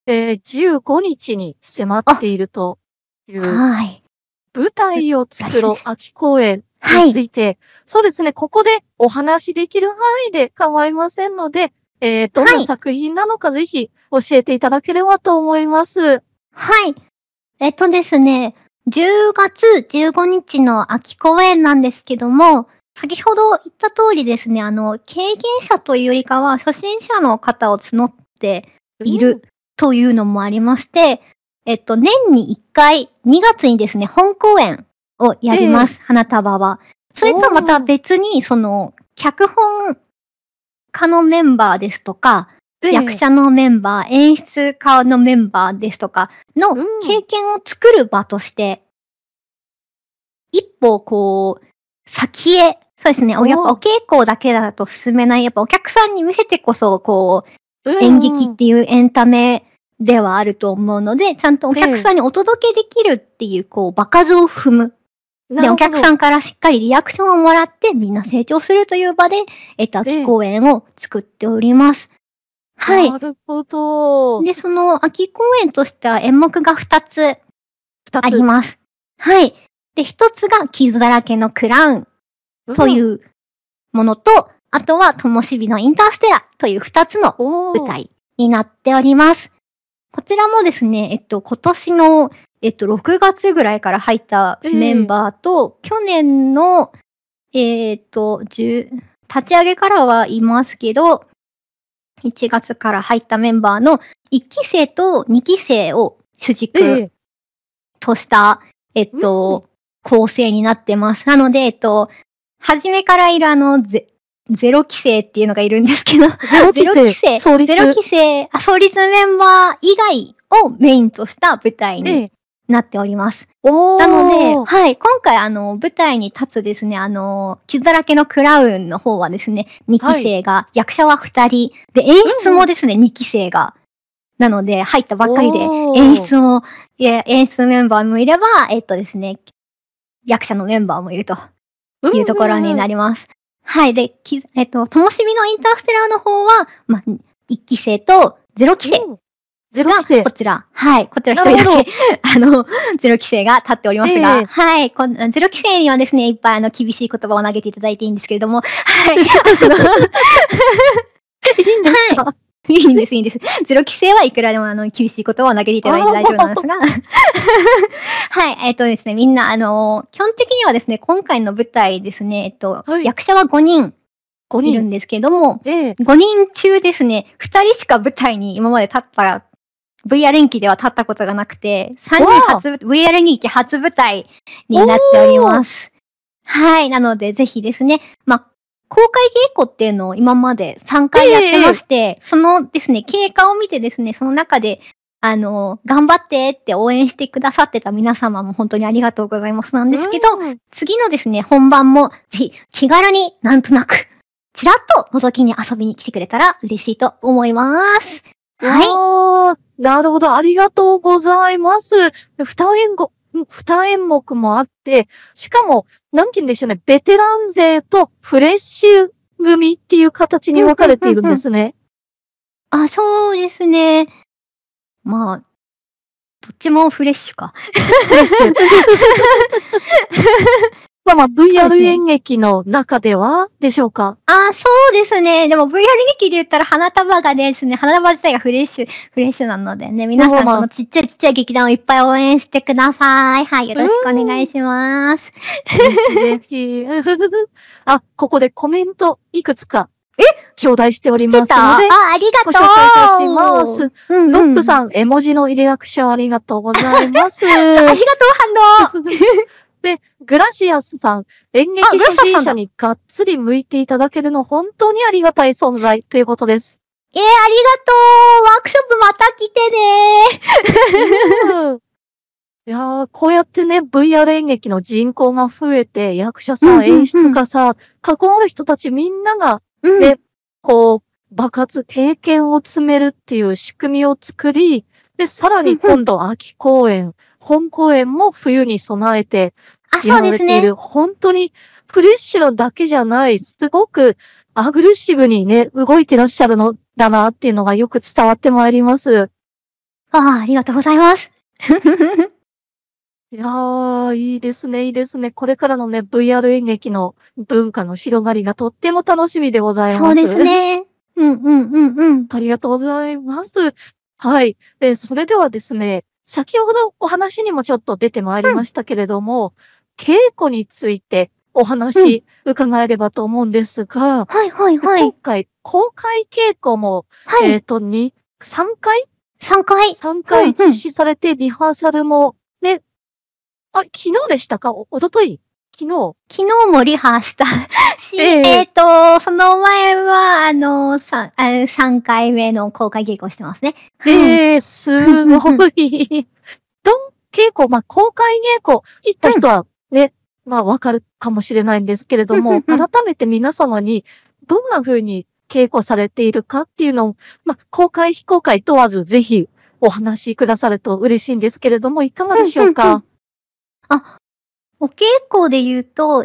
15日に迫っあ、 ているという、 はい。 舞台を作ろう秋公演はい。 について、そうですね、ここでお話しできる範囲で構いませんので、どんなはい。 作品なのかぜひ教えていただければと思います。 はい。ですね、10月15日の秋公演なんですけども、先ほど言った通りですね、経験者というよりかは、初心者の方を募っていうん。 るというのもありまして、年に1回、2月にですね、本公演をやりええ。 ます、花束は。それとはまたおー。 別に、脚本家のメンバーですとか、 ええ。 役者のメンバー、演出家のメンバーですとかのうん。 経験を作る場として、一歩こう、先へ、そうですね、やっぱおおー。 稽古だけだと進めない、やっぱお客さんに見せてこそ、 う演劇っんうん。 ていうエンタメではあると思うので、ちゃんとおええ。 客さんにお届けできるっていう、場数を踏む。で、おなるほど。 客さんからしっかりリアクションをもらって、みんな成長するという場で、秋ええ。 公演を作っております。はい。 なるほど。 で、その秋公演としては演目が2つ 2つ。 あります。はい。で、1つが傷だらけのクラウンうん。 というものと、あとは灯火のインターステラという2つの舞おー。 台になっております。こちらもですね、今年の、6月ぐらいから入ったえメンえ。 バーと、去年の、立ち上げからはいますけど、1月から入ったメンバーの1期生と2期生を主軸ええ。 とした、 うん。 構成になってます。なので、初めからいるゼロ期生っていうのがいるんですけど、 0 ゼ期生、 ロ期生、ゼロ創立。 期生、創立メンバー以外をメインとした舞台にええ。 なっております。なので、 おー。 はい、今回舞台に立つですね、傷だらけのクラウンの方はですね、2期はい。 生が、役者は2人、で、演出うんうん。 もですね、2期生が、なので、入ったばっかりで、 おー。 演出メンバーもいれば、ですね、役者のメンバーもいるとうんいうところにうんうん。 なります。はい。で、灯火のインターステラーの方は、1期生と0期生うん。0期が、 生。 こちらなるほど。 一人だけ、ゼロ期生が立っておりますが、 ええ。 はい、ゼロ期生にはですね、いっぱい厳しい言葉を投げていただいていいんですけれども、はい、 いいんですはい。 か？ いいんです、いいんです。ゼロ期生はいくらでも厳しい言葉を投げていただいてあ大丈夫なんですあ。 が、はい、ですね、みんな基本的にはですね、今回の舞台ですね、 はい。 役者は5人いる 5人。 んですけども、 ええ。 5人中ですね、2人しか舞台に今までVR 演技では立ったことがなくて、3 わ人あ。 VR 演劇初舞台におなっておりまお。 す。はい、なのでぜひですね、公開稽古っていうのを今まで3 え回やってえええ。 まして、そのですね、経過を見てですね、その中で、頑張ってって応援してくださってた皆様も本当にありがとうございますなんですけど、 うん。 次のですね、本番もぜひ気軽になんとなく、ちらっと覗きに遊びに来てくれたら嬉しいと思います。はい。 わあ、なるほど、ありがとうございます。二演目もあって、しかも、なんて言うんでしょうね、ベテラン勢とフレッシュ組っていう形にうん、 分かふんれているんふんふん。 ですね。 あ、そうですね。まあ、どっちもフレッシュか。 フレッシュ。 そうで VR すね。 演劇の中ではでしょうか？ そうですね。でも VR 劇で言ったら花束がですね、花束自体がフレッシュなのでね、皆さんこのちっちゃい劇団をいっぱい応援してください。はい、ようーろしくお願いん。 します。 ぜひぜひ。あ、ここでコメントいくつかえ頂戴しており来てた？ ますので、 ありご紹介いたしまがとう。 す。 うんうん。 ロップさん、絵文字のリアクションありがとうございます。 ありがとう反応。 で、グラシアスさん、演グラ劇初サさんだ。 心者にがっつり向いていただけるの本当にありがたい存在ということです。 ありがとう。ワークショップまた来てね。 いやー、こうやってね、VR 演劇の人口が増えて、役者さん、 うんう演んうん。 出家さん、関わる人たちみんなが、 うん。 ね、爆発、経験を積めるっていう仕組みを作り、で、さらにうんうん。 今度秋公演、本公演も冬に備えてやそうですね。 られている、本当にフレッシュなだけじゃない、すごくアグレッシブにね、動いてらっしゃるのだなっていうのがよく伝わってまいります。 ありがとうございます。 いやー、いいですね、いいですね。これからのね、VR 演劇の文化の広がりがとっても楽しみでございます。 そうですね。うんうんうんうん。 ありがとうございます。はい。それではですね、先ほどお話にもちょっと出てまいりましたけれども、稽古についてお話伺えればと思うんですが、 はいはいはい。 今回、公開稽古も、 はい。 3回 3回。 ?3 回うんうん。 実施されて、リハーサルも、ね、昨日でしたか？おととい？昨日？ 昨日もリハしたし、 ええその前は、3回目の公開稽古してますね。はい。 ええすごい。稽古、公開稽古行った人はね、わかるかもしれないんですけれども、改めて皆様にどんな風に稽古されているかっていうのを、公開非公開問わずぜひお話しくださると嬉しいんですけれども、いかがでしょうか？ あ、お稽古で言うと、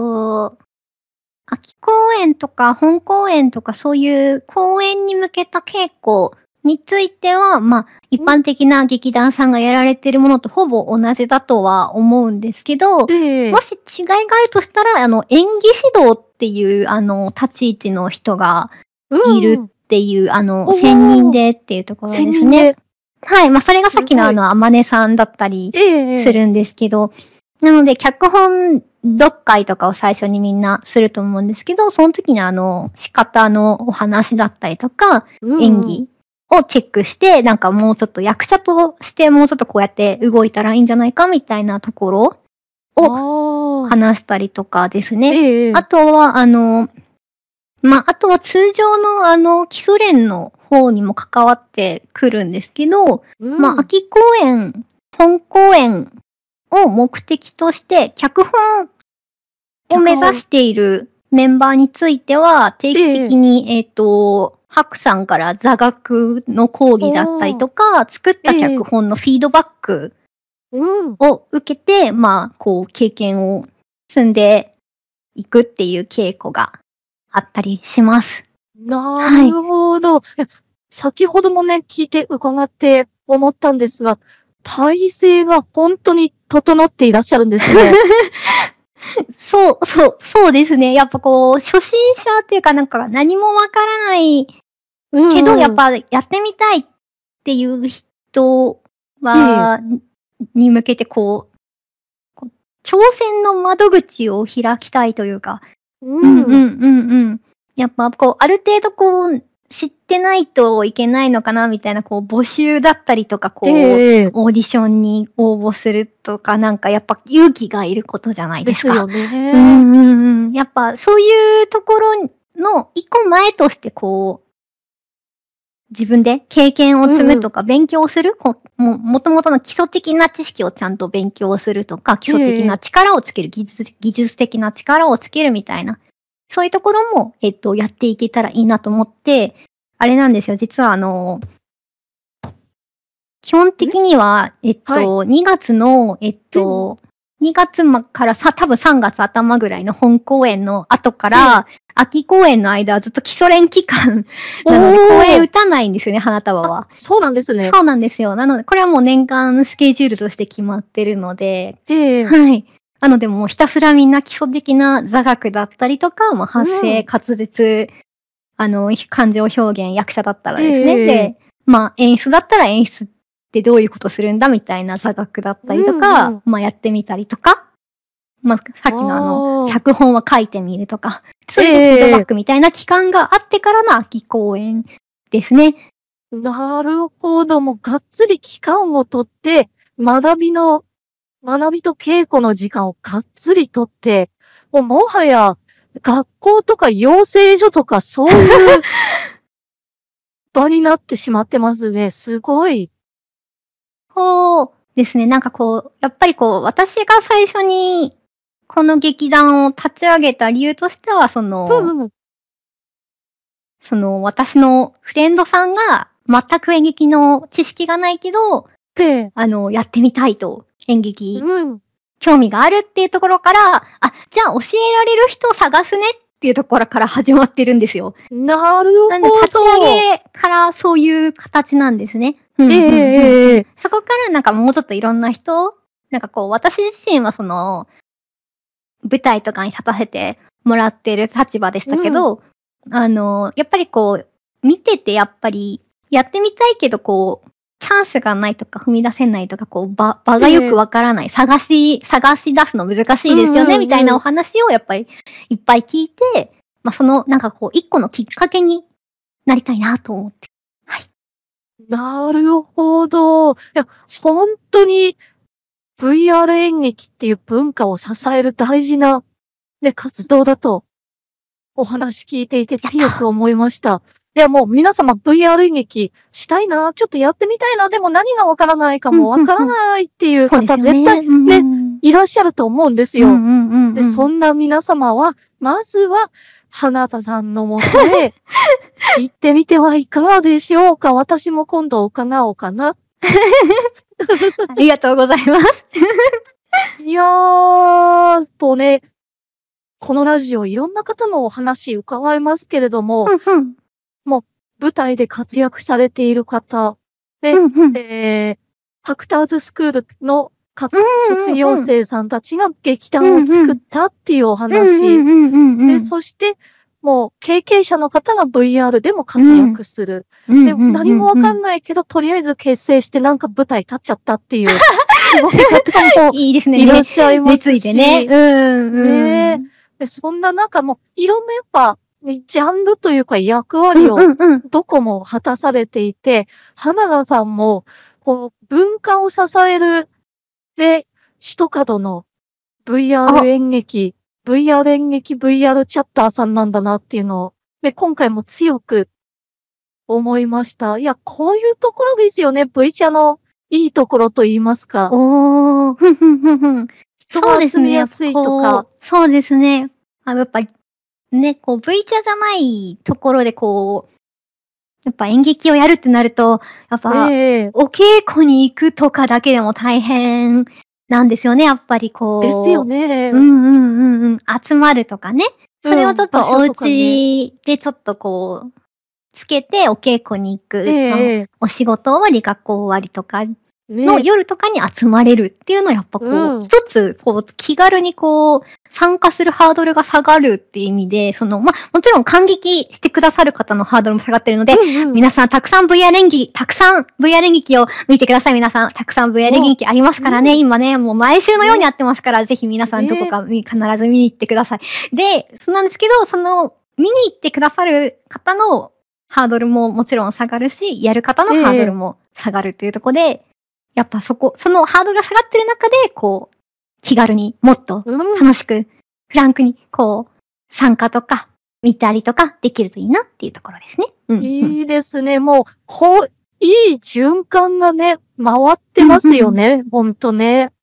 秋公演とか本公演とかそういう公演に向けた稽古については、一般的な劇団さんがやられているものとほぼ同じだとは思うんですけど、 ええもし違いがあるとしたら、演技指導っていう、立ち位置の人がいるっていう、専任でっていうところですね。 専任で。 はい。それがさっきのすごい。 あまねさんだったりええするんですけど、なので、脚本読解とかを最初にみんなすると思うんですけど、その時に仕方のお話だったりとか、演技をチェックして、なんかもうちょっと役者としてもうちょっとこうやって動いたらいいんじゃないかみたいなところを話したりとかですね。あとは、あとは通常の基礎練の方にも関わってくるんですけど、秋公演、本公演を目的として、脚本を目指しているメンバーについては、定期的に、白さんから座学の講義だったりとか、作った脚本のフィードバックを受けて、こう、経験を積んでいくっていう稽古があったりします。 なるほど。先ほどもね、聞いて伺って思ったんですが、体勢が本当に整っていらっしゃるんですね。 そうですね。やっぱこう、初心者っていうかなんか何もわからないけど、やっぱやってみたいっていう人は、に向けてこう、挑戦の窓口を開きたいというか、やっぱこう、ある程度こう、知ってないといけないのかなみたいな、こう、募集だったりとか、こう、オーディションに応募するとか、なんかやっぱ勇気がいることじゃないですか。 ですよね。 やっぱそういうところの一個前としてこう、自分で経験を積むとか勉強する、もともとの基礎的な知識をちゃんと勉強するとか、基礎的な力をつける、技術的な力をつけるみたいな、そういうところも、やっていけたらいいなと思って、あれなんですよ、実は基本的には、2月の、2月から多分3月頭ぐらいの本公演の後から、秋公演の間はずっと基礎練期間なので、公演打たないんですよね、花束は。 そうなんですね。 そうなんですよ。なので、これはもう年間スケジュールとして決まってるので、はい。なので、もうひたすらみんな基礎的な座学だったりとか、発声、滑舌、感情表現、役者だったらですね。で、演出だったら演出ってどういうことするんだみたいな座学だったりとか、やってみたりとか、さっきの脚本は書いてみるとか、そういうフィードバックみたいな期間があってからの秋公演ですね。 なるほど。もうがっつり期間をとって、学びと稽古の時間をがっつりとって、もはや学校とか養成所とかそういう場になってしまってますね。すごい。 そうですね。なんかこう、やっぱりこう、私が最初にこの劇団を立ち上げた理由としては、私のフレンドさんが全く演劇の知識がないけど、やってみたいと、演劇、興味があるっていうところから、じゃあ教えられる人を探すねっていうところから始まってるんですよ。 なるほど。 なんで立ち上げからそういう形なんですね。 そこからなんかもうちょっといろんな人、なんかこう、私自身はその、舞台とかに立たせてもらってる立場でしたけど、やっぱりこう、見ててやっぱり、やってみたいけどこう、チャンスがないとか踏み出せないとか、こう、場がよくわからない、探し出すの難しいですよね、みたいなお話をやっぱりいっぱい聞いて、まあ、その、なんかこう、一個のきっかけになりたいなと思って。はい。 なるほど。いや、本当に VR 演劇っていう文化を支える大事な、ね、活動だと、お話聞いていて強く思いました。いや、もう皆様 VR 演劇したいな、ちょっとやってみたいな、でも何がわからないかもわからないっていう方、絶対ね、いらっしゃると思うんですよ。で、そんな皆様は、まずは、花田さんのもとへ行ってみてはいかがでしょうか。私も今度伺おうかな。 ありがとうございます。 いやー、とね、このラジオいろんな方のお話伺いますけれども、もう舞台で活躍されている方、で、ファクターズスクールの各卒業生さんたちが劇団を作ったっていうお話。で、そして、もう経験者の方が VR でも活躍する。で、何もわかんないけど、とりあえず結成してなんか舞台立っちゃったっていう、すごい方もいらっしゃいますし。ね。で、そんな中も、いろんなやっぱ、ジャンルというか役割をどこも果たされていて、花田さんも、こう、文化を支える、で、一角の VR 演劇、VR チャッターさんなんだなっていうのを、で、今回も強く思いました。いや、こういうところですよね、V チャのいいところと言いますか。 そうですね。 やすいとか。 そうですね。やっぱり、ね、こう V チャじゃないところでこう、やっぱ演劇をやるってなると、やっぱ、お稽古に行くとかだけでも大変なんですよね、やっぱりこう。 ですよね。 集まるとかね。それをちょっとお家でちょっとこう、つけてお稽古に行く。お仕事終わり、学校終わりとかの夜とかに集まれるっていうのはやっぱこう、一つこう気軽にこう参加するハードルが下がるっていう意味で、そのもちろん感激してくださる方のハードルも下がってるので、皆さんたくさん VR 演劇を見てください。皆さんたくさん VR 演劇ありますからね。今ね、もう毎週のようにやってますから、ぜひ皆さんどこか必ず見に行ってください。で、そうなんですけど、その見に行ってくださる方のハードルももちろん下がるし、やる方のハードルも下がるっていうところで、やっぱそのハードルが下がってる中で、こう、気軽にもっと楽しく、フランクに、こう、参加とか、見たりとかできるといいなっていうところですね。 いいですね。もう、いい循環がね、回ってますよね。ほんとね。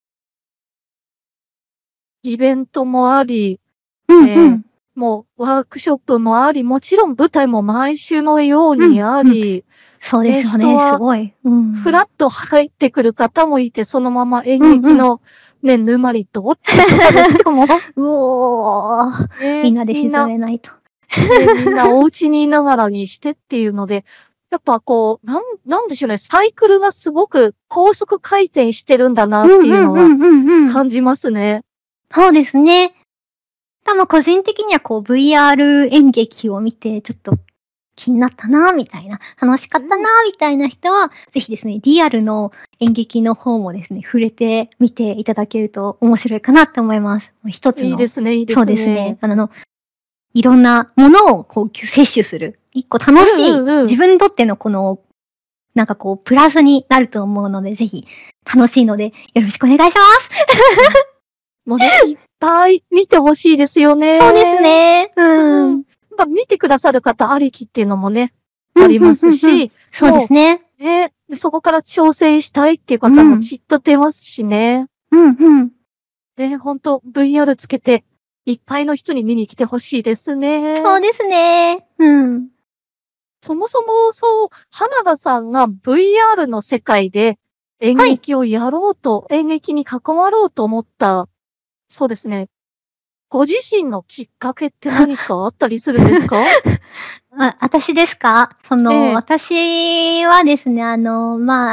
イベントもあり、もうワークショップもあり、もちろん舞台も毎週のようにあり、 そうですよね、すごい。 フラッと入ってくる方もいて、そのまま演劇のね、沼にどっと人も。 みんなで沈めないと。 みんなお家にいながらにしてっていうので、やっぱこう、なんでしょうね、サイクルがすごく高速回転してるんだなっていうのは感じますね。 そうですね。多分個人的にはこう VR 演劇を見てちょっと気になったなみたいな、楽しかったなみたいな人は、ぜひですね、リアルの演劇の方もですね、触れてみていただけると面白いかなって思います。一つの。 いいですね、いいですね。 そうですね。いろんなものをこう摂取する。一個楽しい、自分にとってのこの、なんかこう、プラスになると思うので、ぜひ楽しいのでよろしくお願いします。 もうね、いっぱい見てほしいですよね。 そうですね。 見てくださる方ありきっていうのもね、ありますし、 そうですね。 そこから調整したいっていう方もきっと出ますしね。ほんと VR つけて、いっぱいの人に見に来てほしいですね。 そうですね。 そもそも花田さんが VR の世界で演劇をやろうと、演劇に関わろうと思った、そうですね。 ご自身のきっかけって何かあったりするんですか？ 私ですか？ ええ。 私はですね、まあ